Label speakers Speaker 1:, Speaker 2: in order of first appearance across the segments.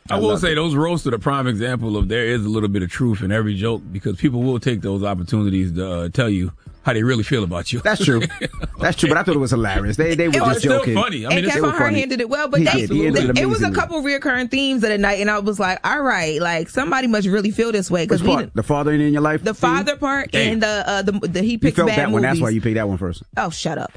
Speaker 1: I will say those roasts are the prime example of there is a little bit of truth in every joke because people will take those opportunities to tell you how they really feel about you.
Speaker 2: That's true. That's true, but I thought it was hilarious. They were just joking.
Speaker 1: Still funny. I
Speaker 3: mean, Kevin Hart handled it well, but it was a couple reoccurring themes of the night, and I was like, all right, like somebody must really feel this way.
Speaker 2: Which part? The father in your life?
Speaker 3: The father part and the he picks
Speaker 2: bad
Speaker 3: movies.
Speaker 2: One. That's why you picked that one first.
Speaker 3: Oh, shut up.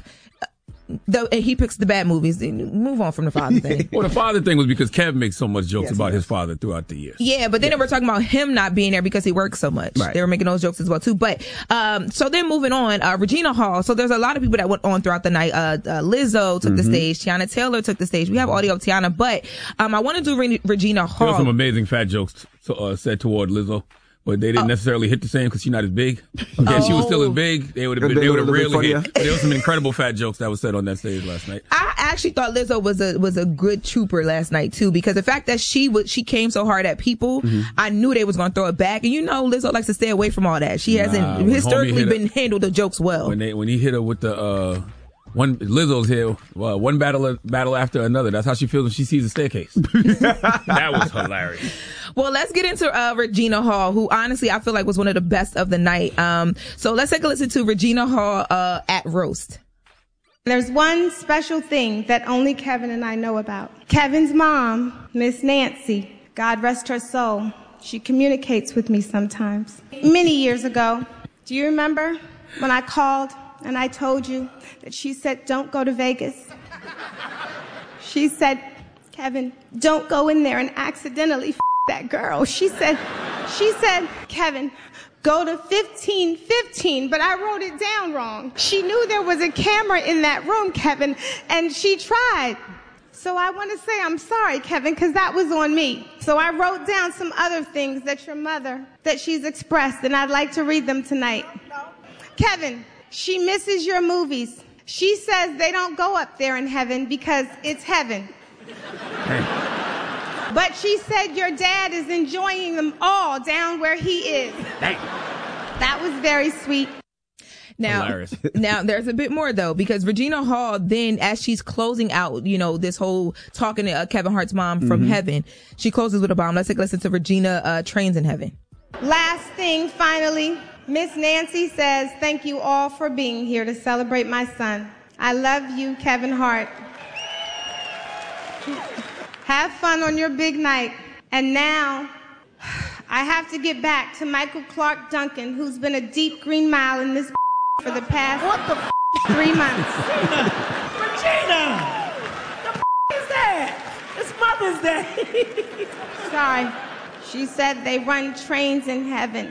Speaker 3: He picks the bad movies. Move on from the father thing.
Speaker 1: Well, the father thing was because Kev makes so much jokes about his father throughout the years.
Speaker 3: Yeah, but then they were talking about him not being there because he works so much. Right. They were making those jokes as well too. But so then moving on, Regina Hall. So there's a lot of people that went on throughout the night. Lizzo took the stage. Tiana Taylor took the stage. We have audio of Tiana, but I want to do Regina Hall.
Speaker 1: There were some amazing fat jokes said toward Lizzo. But they didn't necessarily hit the same because she's not as big. If she was still as big, they would have really hit. There was some incredible fat jokes that was said on that stage last night.
Speaker 3: I actually thought Lizzo was a good trooper last night too, because the fact that she came so hard at people, I knew they was going to throw it back. And you know, Lizzo likes to stay away from all that. She hasn't historically been handled the jokes well.
Speaker 1: When he hit her with the Lizzo's here, one battle after another. That's how she feels when she sees a staircase. That was hilarious.
Speaker 3: Well, let's get into Regina Hall, who honestly I feel like was one of the best of the night. So let's take a listen to Regina Hall at Roast.
Speaker 4: There's one special thing that only Kevin and I know about. Kevin's mom, Miss Nancy, God rest her soul, she communicates with me sometimes. Many years ago, do you remember when I called and I told you that she said, don't go to Vegas? She said, Kevin, don't go in there and accidentally that girl. She said, Kevin, go to 1515, but I wrote it down wrong. She knew there was a camera in that room, Kevin, and she tried. So I want to say I'm sorry, Kevin, because that was on me. So I wrote down some other things that your mother, that she's expressed, and I'd like to read them tonight. Kevin, she misses your movies. She says they don't go up there in heaven because it's heaven.
Speaker 1: Hey.
Speaker 4: But she said your dad is enjoying them all down where he is.
Speaker 1: Hey.
Speaker 4: That was very sweet.
Speaker 3: Now there's a bit more though, because Regina Hall then, as she's closing out, this whole talking to Kevin Hart's mom from heaven, she closes with a bomb. Let's take a listen to Regina Trains in Heaven.
Speaker 4: Last thing, finally, Miss Nancy says, thank you all for being here to celebrate my son. I love you, Kevin Hart. Have fun on your big night. And now, I have to get back to Michael Clark Duncan, who's been a deep green mile in this for the past 3 months.
Speaker 5: Regina! The is that? It's Mother's Day.
Speaker 4: Sorry. She said they run trains in heaven.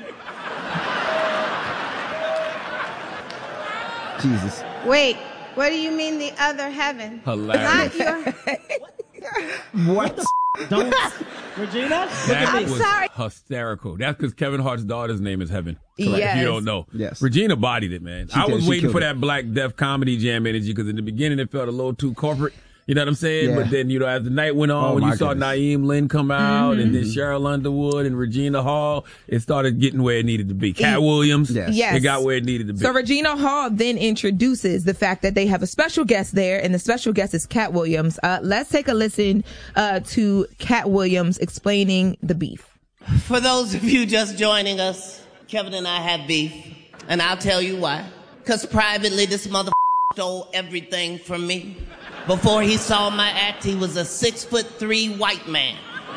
Speaker 2: Jesus.
Speaker 4: Wait, what do you mean the other heaven?
Speaker 1: Hilarious.
Speaker 4: Not your...
Speaker 2: What?
Speaker 5: Don't, Regina?
Speaker 4: I'm sorry.
Speaker 1: Hysterical. That's because Kevin Hart's daughter's name is Heaven. Correct.
Speaker 3: Yes.
Speaker 1: If you don't know.
Speaker 2: Yes.
Speaker 1: Regina bodied it, man. I was waiting for that Black Death Comedy Jam energy because in the beginning it felt a little too corporate. You know what I'm saying?
Speaker 2: Yeah.
Speaker 1: But then, as the night went on, when you saw Naeem Lynn come out and then Cheryl Underwood and Regina Hall, it started getting where it needed to be. Cat Williams,
Speaker 3: yes.
Speaker 1: It got where it needed to be.
Speaker 3: So Regina Hall then introduces the fact that they have a special guest there, and the special guest is Cat Williams. Let's take a listen to Cat Williams explaining the beef.
Speaker 6: For those of you just joining us, Kevin and I have beef, and I'll tell you why. Because privately, this motherfucker stole everything from me. Before he saw my act, he was a 6'3" white man.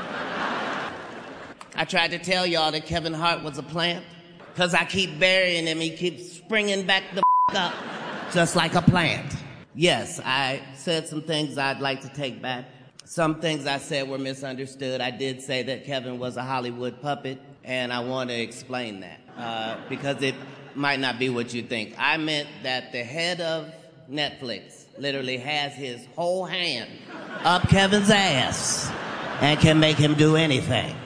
Speaker 6: I tried to tell y'all that Kevin Hart was a plant, because I keep burying him. He keeps springing back the up, just like a plant. Yes, I said some things I'd like to take back. Some things I said were misunderstood. I did say that Kevin was a Hollywood puppet, and I want to explain that, because it might not be what you think. I meant that the head of Netflix literally has his whole hand up Kevin's ass and can make him do anything.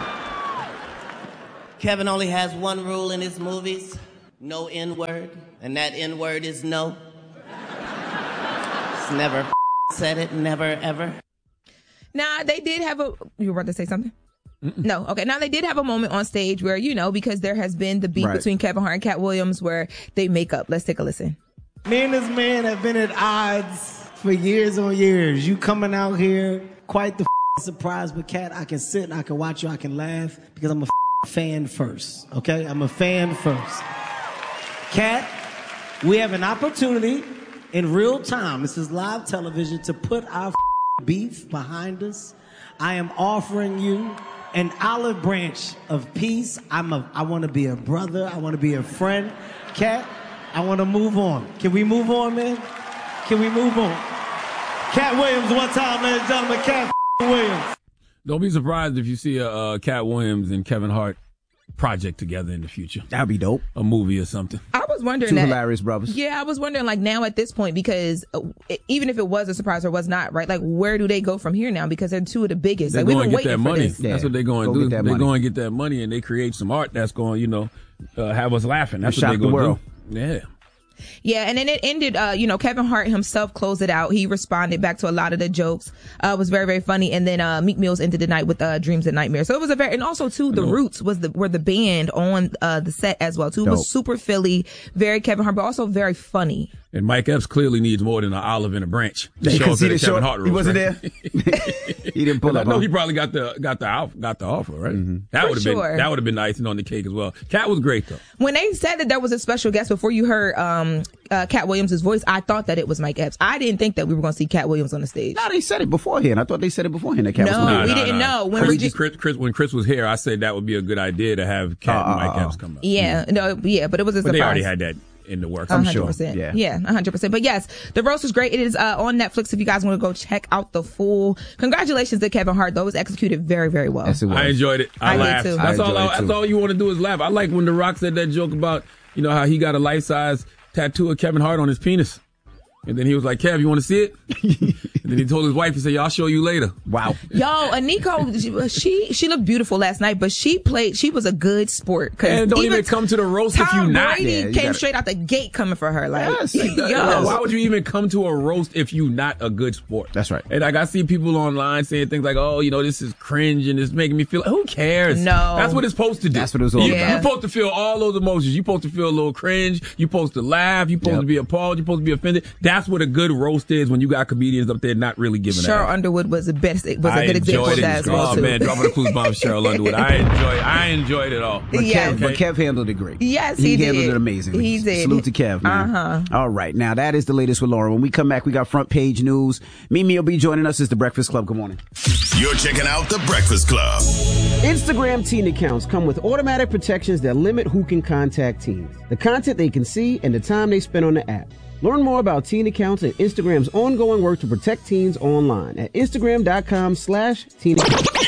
Speaker 6: Kevin only has one rule in his movies: no N-word, and that N-word is no. He's never said it, never ever.
Speaker 3: Now, they did have you were about to say something? No. Okay. Now, they did have a moment on stage where, because there has been the beef between Kevin Hart and Cat Williams where they make up. Let's take a listen.
Speaker 5: Me and this man have been at odds for years on years. You coming out here quite the surprise with Cat. I can sit and I can watch you. I can laugh because I'm a fan first. Okay, I'm a fan first. Cat, we have an opportunity in real time. This is live television to put our beef behind us. I am offering you an olive branch of peace. I want to be a brother. I want to be a friend. Cat, I want to move on. Can we move on, man? Can we move on? Cat Williams, one time, ladies and gentlemen. Cat Williams.
Speaker 1: Don't be surprised if you see a Cat Williams and Kevin Hart project together in the future.
Speaker 2: That'd be dope.
Speaker 1: A movie or something.
Speaker 3: I was wondering
Speaker 2: Two hilarious brothers.
Speaker 3: Yeah, I was wondering, like, now at this point, because even if it was a surprise or was not, right, like, where do they go from here now? Because they're two of the biggest.
Speaker 1: They're
Speaker 3: like,
Speaker 1: going
Speaker 3: we've
Speaker 1: to
Speaker 3: been
Speaker 1: get that
Speaker 3: waiting
Speaker 1: money.
Speaker 3: for this.
Speaker 1: That's what they're going to do. They're going to get that money, and they create some art that's going, have us laughing. That's what they're going to do. Yeah.
Speaker 3: Yeah, and then it ended, Kevin Hart himself closed it out. He responded back to a lot of the jokes. It was very, very funny. And then Meek Mills ended the night with Dreams and Nightmares. So it was and also too, The Roots were the band on the set as well too. It was super Philly, very Kevin Hart, but also very funny.
Speaker 1: And Mike Epps clearly needs more than an olive and a branch.
Speaker 2: Because he wasn't there. He didn't pull up.
Speaker 1: No, he probably got the offer, right? Mm-hmm. That would have been the icing on the cake as well. Cat was great though.
Speaker 3: When they said that there was a special guest before you heard Cat Williams' voice, I thought that it was Mike Epps. I didn't think that we were going to see Cat Williams on the stage.
Speaker 2: No, they said it beforehand. I thought they said it beforehand that Cat was
Speaker 3: going to. No, we didn't know.
Speaker 1: When Chris was here, I said that would be a good idea to have Cat and Mike Epps come up.
Speaker 3: Yeah, but it was a surprise.
Speaker 1: They already had that in the works, I'm
Speaker 3: 100%.
Speaker 1: sure.
Speaker 3: Yeah, 100%. But yes, The Roast was great. It is on Netflix if you guys want to go check out the full. Congratulations to Kevin Hart, though. It was executed very, very well.
Speaker 2: Yes, it was.
Speaker 1: I enjoyed it. I laughed.
Speaker 3: Did too.
Speaker 1: That's all you want to do is laugh. I like when The Rock said that joke about, how he got a life-size tattoo of Kevin Hart on his penis. And then he was like, Kev, you want to see it? And then he told his wife, he said, I'll show you later.
Speaker 2: Wow.
Speaker 3: Yo, Aniko, she looked beautiful last night, but she was a good sport.
Speaker 1: And don't even come to the roast if you not.
Speaker 3: Tom Brady came straight out the gate coming for her. Like,
Speaker 1: why would you even come to a roast if you not a good sport?
Speaker 2: That's right.
Speaker 1: And I see people online saying things like, this is cringe and it's making me feel, who cares?
Speaker 3: No.
Speaker 1: That's what it's supposed to do.
Speaker 2: That's what it's all about.
Speaker 1: You're supposed to feel all those emotions. You're supposed to feel a little cringe. You're supposed to laugh. You're supposed to be appalled. You're supposed to be offended. That's what a good roast is when you got comedians up there not really giving a
Speaker 3: Cheryl Underwood was a good example of that as well, too.
Speaker 1: Oh, man, dropping the clues bomb, Cheryl Underwood. I enjoyed it all.
Speaker 2: But Kev handled it great.
Speaker 3: Yes, he did.
Speaker 2: He handled it amazingly.
Speaker 3: He did.
Speaker 2: Salute to Kev, man. All right, now that is the latest with Lauren. When we come back, we got front page news. Mimi will be joining us. It's The Breakfast Club. Good morning.
Speaker 7: You're checking out The Breakfast Club.
Speaker 8: Instagram teen accounts come with automatic protections that limit who can contact teens, the content they can see, and the time they spend on the app. Learn more about teen accounts and Instagram's ongoing work to protect teens online at Instagram.com/teen.